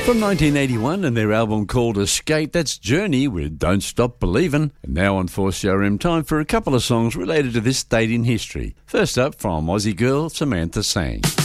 From 1981 and their album called Escape, that's Journey with Don't Stop Believin'. And now on 4CRM time for a couple of songs related to this date in history. First up from Aussie girl Samantha Sang.